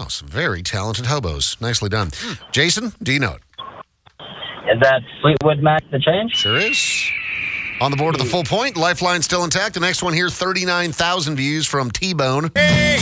Wow, some very talented hobos. Nicely done. Jason, do you know it? Is that Fleetwood Mac the Change? Sure is. On the board of the full point. Lifeline still intact. The next one here, 39,000 views from T-Bone.